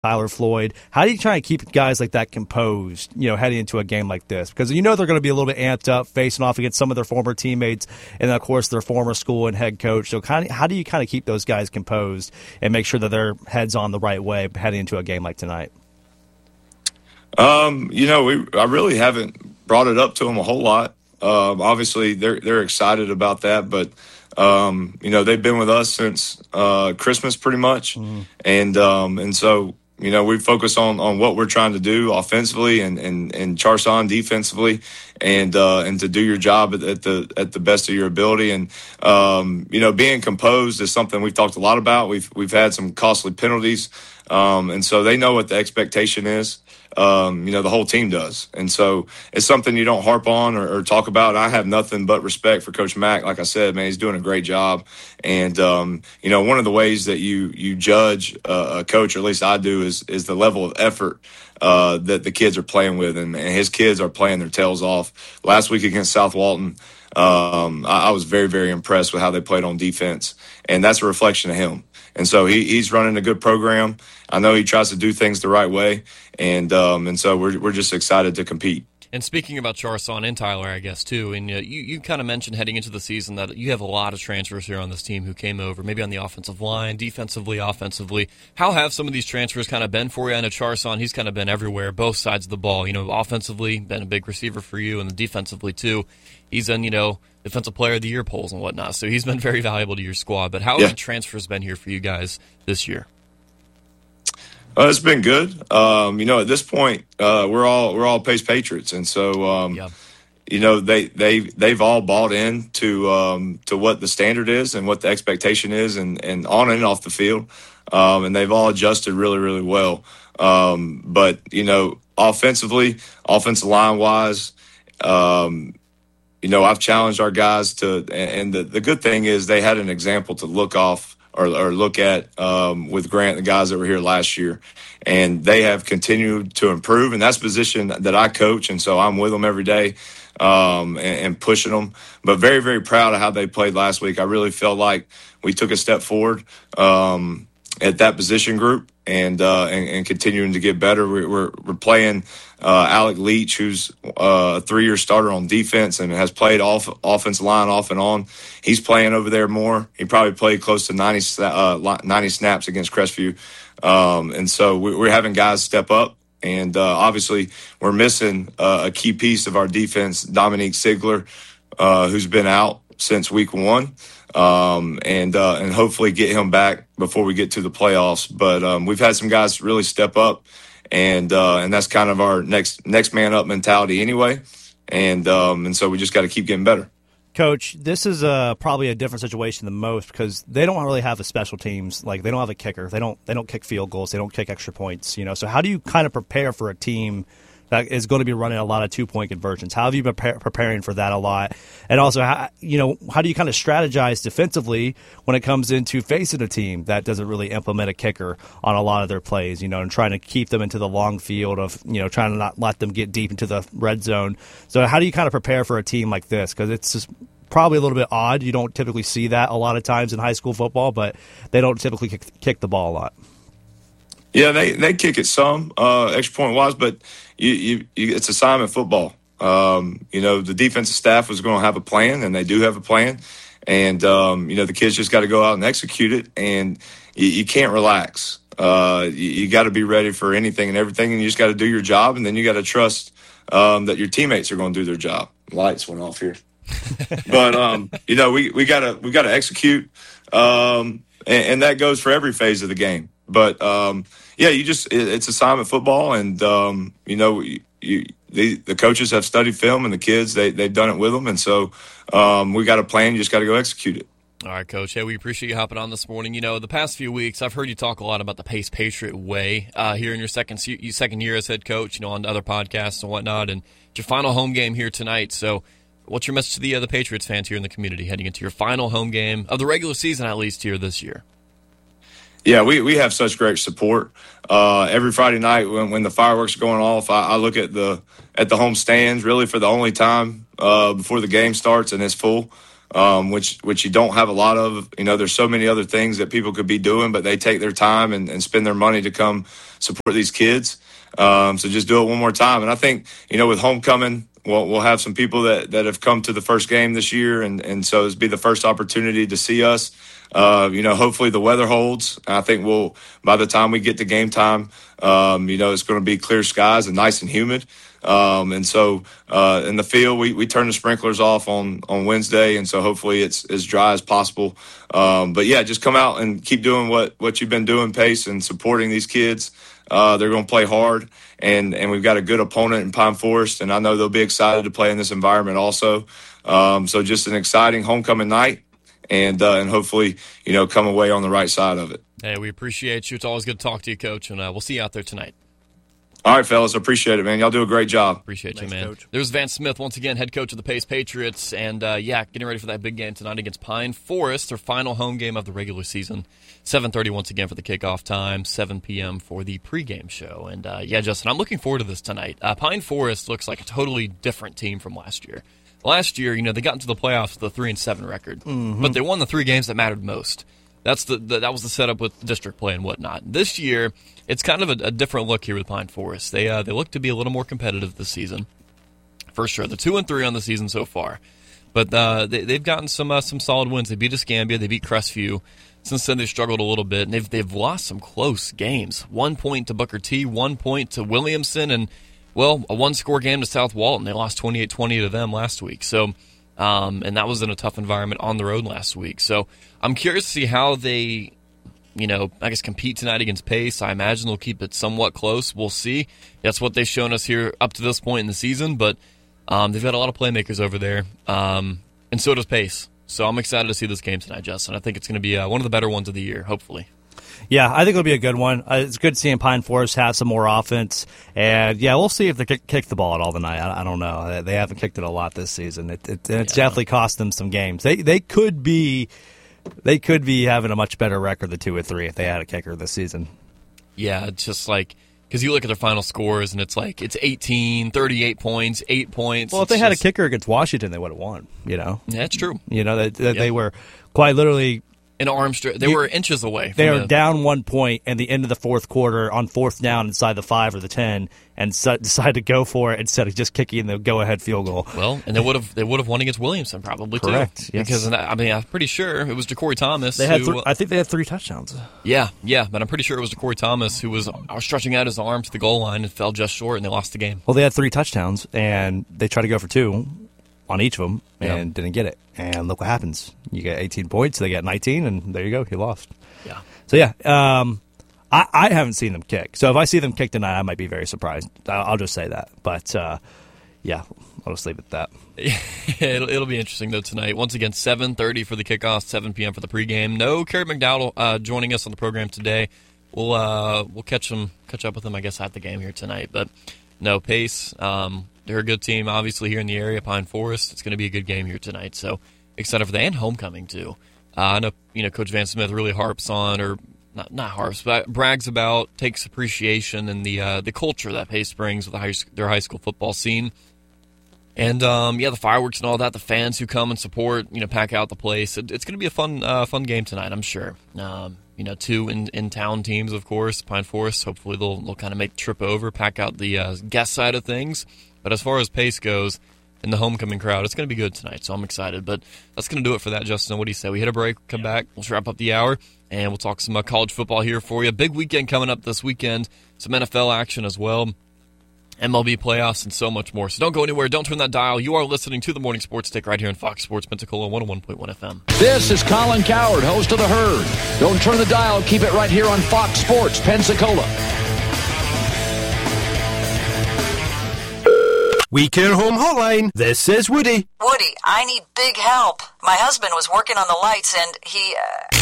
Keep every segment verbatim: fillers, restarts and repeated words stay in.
Tyler Floyd. How do you try and keep guys like that composed, you know, heading into a game like this? Because you know they're going to be a little bit amped up, facing off against some of their former teammates, and of course their former school and head coach. So, kind of, how do you kind of keep those guys composed and make sure that their heads on the right way heading into a game like tonight? Um, you know, we I really haven't brought it up to them a whole lot. Um, obviously, they're they're excited about that, but um, you know, they've been with us since uh, Christmas, pretty much, mm. and um, and so. You know, we focus on, on what we're trying to do offensively and, and, and Charson defensively, and uh, and to do your job at, at the at the best of your ability. And um, you know, being composed is something we've talked a lot about. We've we've had some costly penalties, um, and so they know what the expectation is. Um, you know, the whole team does, and so it's something you don't harp on or, or talk about. I have nothing but respect for Coach Mack. Like I said, man, he's doing a great job. And um, you know, one of the ways that you you judge uh, a coach, or at least I do, is is the level of effort uh, that the kids are playing with, and, and his kids are playing their tails off. Last week against South Walton, um, I, I was very very impressed with how they played on defense, and that's a reflection of him. And so he, he's running a good program. I know he tries to do things the right way, and um, and so we're we're just excited to compete. And speaking about Charson and Tyler, I guess, too, and uh, you, you kind of mentioned heading into the season that you have a lot of transfers here on this team who came over, maybe on the offensive line, defensively, offensively. How have some of these transfers kind of been for you? I know Charson, he's kind of been everywhere, both sides of the ball. You know, offensively, been a big receiver for you, and defensively, too. He's in, you know, Defensive Player of the Year polls and whatnot, so he's been very valuable to your squad. But how yeah. have the transfers been here for you guys this year? Uh, it's been good. Um, you know, at this point, uh, we're all we're all Pace Patriots, and so um, yeah. you know they they they've all bought in to um, to what the standard is and what the expectation is, and, and on and off the field, um, and they've all adjusted really really well. Um, but you know, offensively, offensive line wise. Um, You know, I've challenged our guys to, and the, the good thing is they had an example to look off or, or look at um, with Grant, the guys that were here last year, and they have continued to improve. And that's a position that I coach, and so I'm with them every day um, and, and pushing them. But very, very proud of how they played last week. I really felt like we took a step forward um, at that position group. And, uh, and and continuing to get better. We're we're, we're playing uh, Alec Leach, who's uh, a three-year starter on defense and has played off offensive line off and on. He's playing over there more. He probably played close to ninety, uh, ninety snaps against Crestview. Um, and so we're having guys step up. And uh, obviously we're missing uh, a key piece of our defense, Dominique Sigler, uh, who's been out since week one. Um, and, uh, and hopefully get him back before we get to the playoffs. But, um, we've had some guys really step up, and, uh, and that's kind of our next, next man up mentality anyway. And, um, and so we just got to keep getting better. Coach, this is uh, probably a different situation than most because they don't really have a special teams. Like, they don't have a kicker. They don't, they don't kick field goals. They don't kick extra points, you know? So how do you kind of prepare for a team that is going to be running a lot of two-point conversions? How have you been pre- preparing for that a lot? And also, how, you know, how do you kind of strategize defensively when it comes into facing a team that doesn't really implement a kicker on a lot of their plays, you know, and trying to keep them into the long field of, you know, trying to not let them get deep into the red zone. So how do you kind of prepare for a team like this? Because it's just probably a little bit odd. You don't typically see that a lot of times in high school football, but they don't typically kick, kick the ball a lot. Yeah, they, they kick it some, uh, extra point wise, but you, you, you, it's assignment football. Um, you know, the defensive staff was going to have a plan, and they do have a plan. And, um, you know, the kids just got to go out and execute it, and you, you can't relax. Uh, you, you got to be ready for anything and everything, and you just got to do your job, and then you got to trust um, that your teammates are going to do their job. Lights went off here. But, um, you know, we, we got to we got to execute, um, and, and that goes for every phase of the game. But, um, yeah, you just it, it's assignment football, and, um, you know, you, you, the, the coaches have studied film, and the kids, they, they've done it with them. And so um, we got a plan. You just got to go execute it. All right, Coach. Hey, we appreciate you hopping on this morning. You know, the past few weeks, I've heard you talk a lot about the Pace Patriot way uh, here in your second second year as head coach, you know, on other podcasts and whatnot. And it's your final home game here tonight. So what's your message to the, uh, the Patriots fans here in the community heading into your final home game of the regular season, at least here this year? Yeah, we, we have such great support. Uh, every Friday night when, when the fireworks are going off, I, I look at the at the home stands really for the only time uh, before the game starts, and it's full. um, which which you don't have a lot of. You know, there's so many other things that people could be doing, but they take their time and, and spend their money to come support these kids. Um, so just do it one more time. And I think, you know, with homecoming, we'll, we'll have some people that, that have come to the first game this year. And, and so it'll be the first opportunity to see us. Uh, you know, hopefully the weather holds. I think we'll, by the time we get to game time, um, you know, it's going to be clear skies and nice and humid. Um, and so uh, in the field, we, we turn the sprinklers off on, on Wednesday. And so hopefully it's as dry as possible. Um, but, yeah, just come out and keep doing what, what you've been doing, Pace, and supporting these kids. Uh, they're going to play hard, and, and we've got a good opponent in Pine Forest, and I know they'll be excited to play in this environment also. Um, so just an exciting homecoming night, and uh, and hopefully, you know, come away on the right side of it. Hey, we appreciate you. It's always good to talk to you, Coach, and uh, we'll see you out there tonight. All right, fellas. I appreciate it, man. Y'all do a great job. Appreciate Thanks, you, man. Coach. There's Vance Smith, once again, head coach of the Pace Patriots. And, uh, yeah, getting ready for that big game tonight against Pine Forest, their final home game of the regular season. seven thirty once again for the kickoff time, seven p.m. for the pregame show. And, uh, yeah, Justin, I'm looking forward to this tonight. Uh, Pine Forest looks like a totally different team from last year. Last year, you know, they got into the playoffs with a three and seven record, mm-hmm. but they won the three games that mattered most. That's the, the that was the setup with district play and whatnot. This year, it's kind of a, a different look here with Pine Forest. They uh, they look to be a little more competitive this season, for sure. They're two and three on the season so far, but uh, they, they've gotten some uh, some solid wins. They beat Escambia, they beat Crestview. Since then, they've struggled a little bit, and they've they've lost some close games. One point to Booker T, one point to Williamson, and well, a one score game to South Walton. They lost twenty-eight twenty to them last week. So. Um, and that was in a tough environment on the road last week. So I'm curious to see how they, you know, I guess compete tonight against Pace. I imagine they'll keep it somewhat close. We'll see. That's what they've shown us here up to this point in the season. But um, they've got a lot of playmakers over there, um, and so does Pace. So I'm excited to see this game tonight, Justin. I think it's going to be uh, one of the better ones of the year, hopefully. Yeah, I think it'll be a good one. Uh, it's good seeing Pine Forest have some more offense. And, yeah, we'll see if they kick, kick the ball at all tonight. I, I don't know. They haven't kicked it a lot this season. It, it, and it's yeah. definitely cost them some games. They they could be they could be having a much better record than two or three if they had a kicker this season. Yeah, it's just like – because you look at their final scores, and it's like it's eighteen, thirty-eight points, eight points. Well, if it's they had just, a kicker against Washington, they would have won, you know? Yeah, that's true. You know, that, that yep. they were quite literally – An arm stretch. They were inches away. They from are the, down one point at the end of the fourth quarter on fourth down inside the five or the ten, and so, decided to go for it instead of just kicking the go-ahead field goal. Well, and they would have they would have won against Williamson probably too. Correct. Yes. Because I mean I'm pretty sure it was DeCorey Thomas. They had who, th- I think they had three touchdowns. Yeah, yeah, but I'm pretty sure it was DeCorey Thomas who was stretching out his arm to the goal line and fell just short, and they lost the game. Well, they had three touchdowns, and they tried to go for two on each of them and yeah. didn't get it. And look what happens. You get eighteen points, they get nineteen, and there you go. You lost. Yeah. So, yeah, um, I, I haven't seen them kick. So if I see them kick tonight, I might be very surprised. I'll, I'll just say that. But, uh, yeah, I'll just leave it at that. it'll, it'll be interesting, though, tonight. Once again, seven thirty for the kickoff, seven p.m. for the pregame. No Kerry McDowell uh, joining us on the program today. We'll uh, we'll catch him, catch up with him, I guess, at the game here tonight. But, no, Pace, um, they're a good team, obviously, here in the area, Pine Forest. It's going to be a good game here tonight. So excited for that, and homecoming, too. Uh, I know, you know, Coach Van Smith really harps on, or not not harps, but brags about, takes appreciation in the uh, the culture that Pace brings with the high, their high school football scene. And, um, yeah, the fireworks and all that, the fans who come and support, you know, pack out the place. It, it's going to be a fun uh, fun game tonight, I'm sure. Um, you know, two in, in-town teams, of course, Pine Forest. Hopefully they'll, they'll kind of make the trip over, pack out the uh, guest side of things. But as far as Pace goes, and the homecoming crowd, it's going to be good tonight, so I'm excited. But that's going to do it for that, Justin. What do you say? We hit a break, come back, we'll wrap up the hour, and we'll talk some uh, college football here for you. Big weekend coming up this weekend, some N F L action as well, M L B playoffs, and so much more. So don't go anywhere. Don't turn that dial. You are listening to the Morning Sports Take right here on Fox Sports Pensacola one oh one point one F M. This is Colin Cowherd, host of The Herd. Don't turn the dial. Keep it right here on Fox Sports Pensacola. We Care Home Hotline. This is Woody. Woody, I need big help. My husband was working on the lights and he...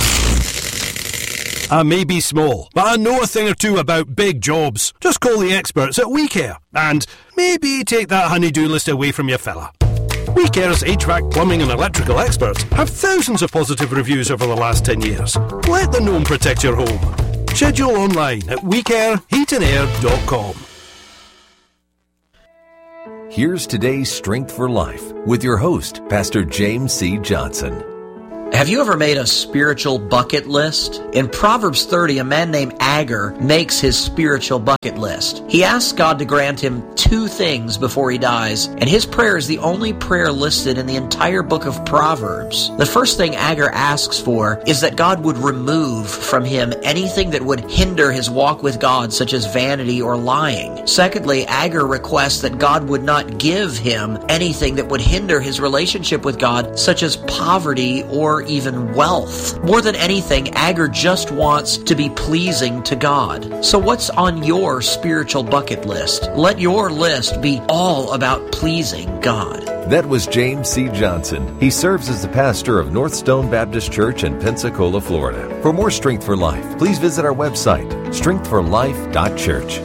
Uh... I may be small, but I know a thing or two about big jobs. Just call the experts at We Care. And maybe take that honey-do list away from your fella. We Care's H V A C, plumbing and electrical experts have thousands of positive reviews over the last ten years. Let the gnome protect your home. Schedule online at we care heat and air dot com. Here's today's Strength for Life with your host, Pastor James C. Johnson. Have you ever made a spiritual bucket list? In Proverbs thirty, a man named Agur makes his spiritual bucket list. He asks God to grant him two things before he dies, and his prayer is the only prayer listed in the entire book of Proverbs. The first thing Agur asks for is that God would remove from him anything that would hinder his walk with God, such as vanity or lying. Secondly, Agur requests that God would not give him anything that would hinder his relationship with God, such as poverty or even wealth. More than anything, Agur just wants to be pleasing to God. So what's on your spiritual bucket list? Let your list be all about pleasing God. That was James C. Johnson. He serves as the pastor of North Stone Baptist Church in Pensacola, Florida. For more Strength for Life, please visit our website, strength for life dot church.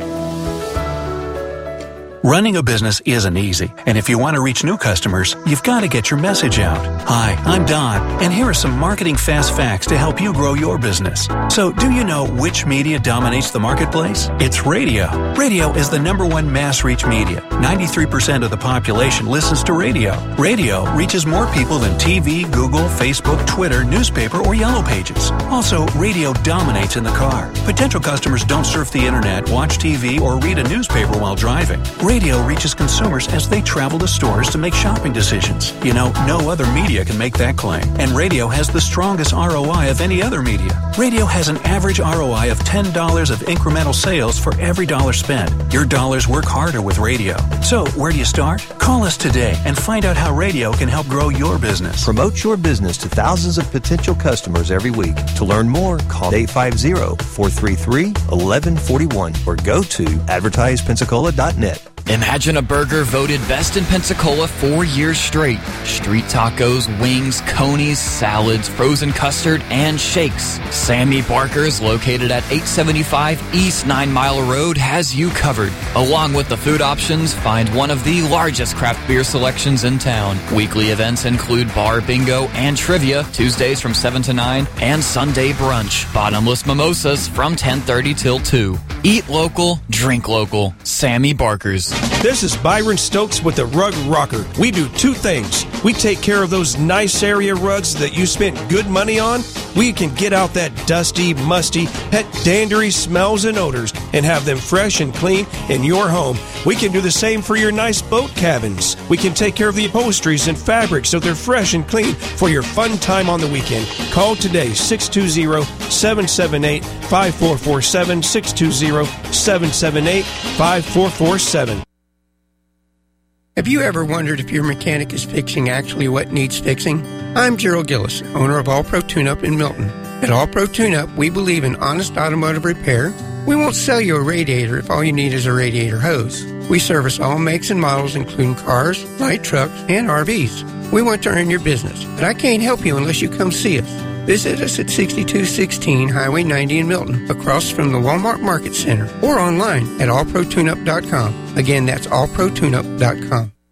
Running a business isn't easy, and if you want to reach new customers, you've got to get your message out. Hi, I'm Don, and here are some marketing fast facts to help you grow your business. So, do you know which media dominates the marketplace? It's radio. Radio is the number one mass reach media. ninety-three percent of the population listens to radio. Radio reaches more people than T V, Google, Facebook, Twitter, newspaper, or Yellow Pages. Also, radio dominates in the car. Potential customers don't surf the internet, watch T V, or read a newspaper while driving. Radio reaches consumers as they travel to stores to make shopping decisions. You know, no other media can make that claim. And radio has the strongest R O I of any other media. Radio has an average R O I of ten dollars of incremental sales for every dollar spent. Your dollars work harder with radio. So, where do you start? Call us today and find out how radio can help grow your business. Promote your business to thousands of potential customers every week. To learn more, call eight five zero, four three three, one one four one or go to advertise pensacola dot net. Imagine a burger voted best in Pensacola four years straight. Street tacos, wings, conies, salads, frozen custard, and shakes. Sammy Barker's, located at eight seventy-five East Nine Mile Road, has you covered. Along with the food options, find one of the largest craft beer selections in town. Weekly events include bar bingo and trivia, Tuesdays from seven to nine, and Sunday brunch. Bottomless mimosas from ten thirty till two. Eat local, drink local. Sammy Barker's. This is Byron Stokes with the Rug Rocker. We do two things. We take care of those nice area rugs that you spent good money on. We can get out that dusty, musty, pet dandery smells and odors and have them fresh and clean in your home. We can do the same for your nice boat cabins. We can take care of the upholsteries and fabrics so they're fresh and clean for your fun time on the weekend. Call today, six two zero, seven seven eight, five four four seven, six two zero, seven seven eight, five four four seven. Have you ever wondered if your mechanic is fixing actually what needs fixing? I'm Gerald Gillis, owner of All Pro Tune-Up in Milton. At All Pro Tune-Up, we believe in honest automotive repair. We won't sell you a radiator if all you need is a radiator hose. We service all makes and models, including cars, light trucks, and R Vs. We want to earn your business, but I can't help you unless you come see us. Visit us at sixty-two sixteen Highway ninety in Milton, across from the Walmart Market Center, or online at all pro tune up dot com. Again, that's all pro tune up dot com.